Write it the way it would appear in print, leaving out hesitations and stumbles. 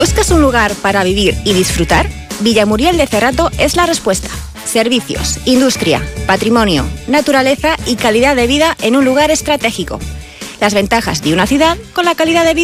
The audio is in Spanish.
¿Buscas un lugar para vivir y disfrutar? Villamuriel de Cerrato es la respuesta. Servicios, industria, patrimonio, naturaleza y calidad de vida en un lugar estratégico. Las ventajas de una ciudad con la calidad de vida